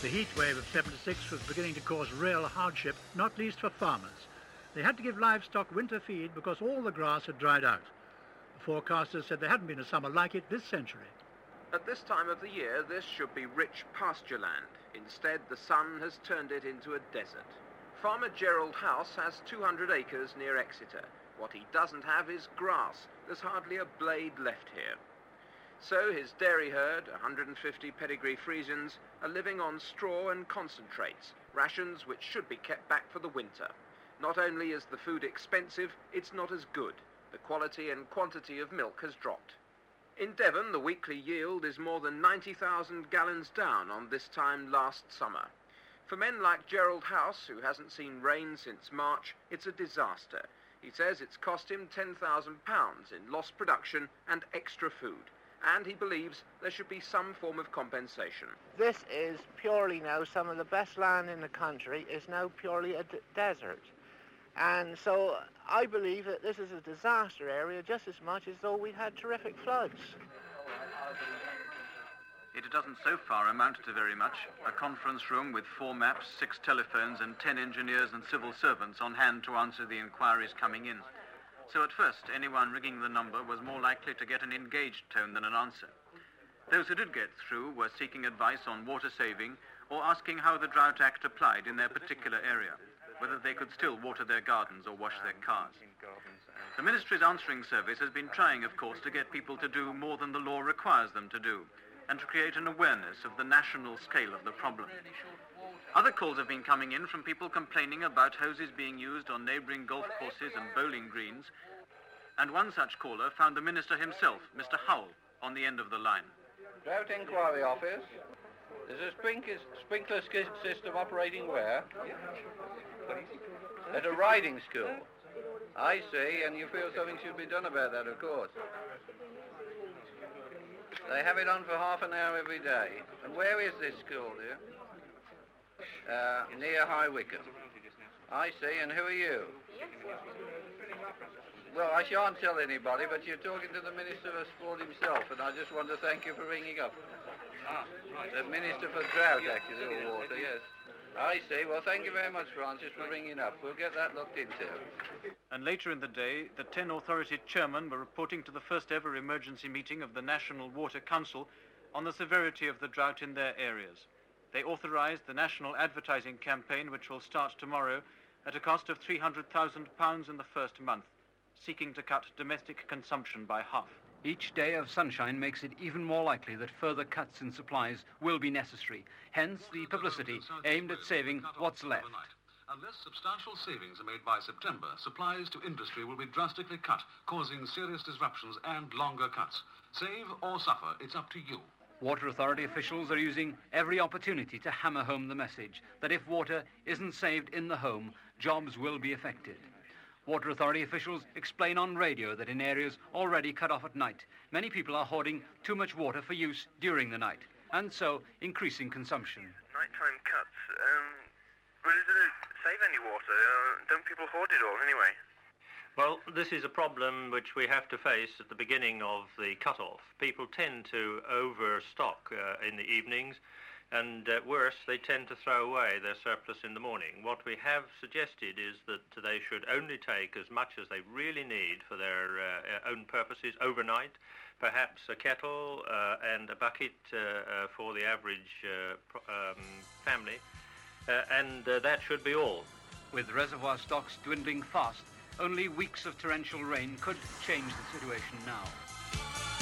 The heat wave of 76 was beginning to cause real hardship, not least for farmers. They had to give livestock winter feed because all the grass had dried out. The forecasters said there hadn't been a summer like it this century. At this time of the year, this should be rich pasture land. Instead, the sun has turned it into a desert. Farmer Gerald House has 200 acres near Exeter. What he doesn't have is grass. There's hardly a blade left here. So his dairy herd, 150 pedigree Friesians, are living on straw and concentrates, rations which should be kept back for the winter. Not only is the food expensive, it's not as good. The quality and quantity of milk has dropped. In Devon, the weekly yield is more than 90,000 gallons down on this time last summer. For men like Gerald House, who hasn't seen rain since March, it's a disaster. He says it's cost him £10,000 in lost production and extra food. And he believes there should be some form of compensation. This is purely now some of the best land in the country is now purely a desert. And so I believe that this is a disaster area just as much as though we had terrific floods. It doesn't so far amount to very much. A conference room with 4 maps, 6 telephones and 10 engineers and civil servants on hand to answer the inquiries coming in. So at first, anyone ringing the number was more likely to get an engaged tone than an answer. Those who did get through were seeking advice on water saving or asking how the Drought Act applied in their particular area, whether they could still water their gardens or wash their cars. The Ministry's answering service has been trying, of course, to get people to do more than the law requires them to do, and to create an awareness of the national scale of the problem. Other calls have been coming in from people complaining about hoses being used on neighbouring golf courses and bowling greens, and one such caller found the Minister himself, Mr. Howell, on the end of the line. Drought Inquiry Office. There's a sprinkler system operating where? At a riding school. I see, and you feel something should be done about that, of course. They have it on for half an hour every day. And where is this school, dear? Near High Wycombe. I see, and who are you? Well, I shan't tell anybody, but you're talking to the Minister of Sport himself, and I just want to thank you for ringing up. The Minister for Drought, actually, or water, yes. I see. Well, thank you very much, Francis, for ringing up. We'll get that looked into. And later in the day, the 10 authority chairmen were reporting to the first ever emergency meeting of the National Water Council on the severity of the drought in their areas. They authorised the national advertising campaign, which will start tomorrow, at a cost of £300,000 in the first month, seeking to cut domestic consumption by half. Each day of sunshine makes it even more likely that further cuts in supplies will be necessary. Hence the publicity aimed at saving what's left. Unless substantial savings are made by September, supplies to industry will be drastically cut, causing serious disruptions and longer cuts. Save or suffer, it's up to you. Water Authority officials are using every opportunity to hammer home the message that if water isn't saved in the home, jobs will be affected. Water Authority officials explain on radio that in areas already cut off at night, many people are hoarding too much water for use during the night, and so increasing consumption. Nighttime cuts, but does it save any water? Don't people hoard it all anyway? Well, this is a problem which we have to face at the beginning of the cut-off. People tend to overstock in the evenings, and worse, they tend to throw away their surplus in the morning. What we have suggested is that they should only take as much as they really need for their own purposes overnight, perhaps a kettle and a bucket for the average family, and that should be all. With reservoir stocks dwindling fast, only weeks of torrential rain could change the situation now.